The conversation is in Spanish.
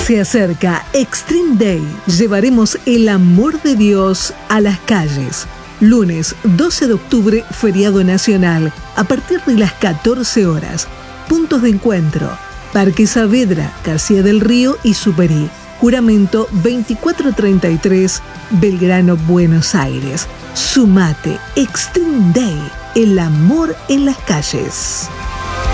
Se acerca Extreme Day. Llevaremos el amor de Dios a las calles. Lunes 12 de octubre, feriado nacional, a partir de las 14 horas. Puntos de encuentro: Parque Saavedra, García del Río y Superí. Juramento 2433, Belgrano, Buenos Aires. Sumate, Extreme Day, el amor en las calles.